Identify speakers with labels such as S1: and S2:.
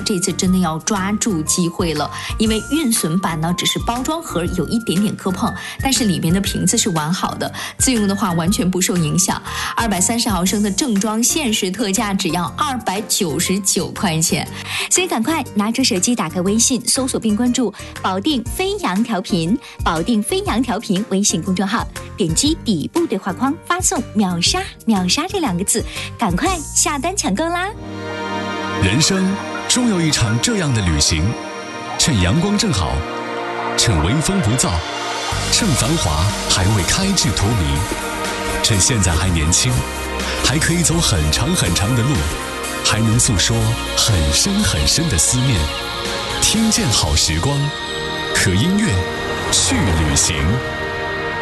S1: 这次真的要抓住机会了，因为运损版呢只是包装盒有一点点磕碰，但是里面的瓶子是完好的，自用的话完全不受影响。230毫升的正装限时特价只要299块钱，
S2: 所以赶快拿出手机，打开微信，搜索并关注保定飞扬调频，保定飞扬调频微信公众号，点击底部对话框发送秒杀秒杀这2个字，赶快下单抢购啦！
S3: 人生终有一场这样的旅行，趁阳光正好，趁微风不燥，趁繁华还未开至荼蘼，趁现在还年轻，还可以走很长很长的路，还能诉说很深很深的思念。听见好时光，和音乐去旅行。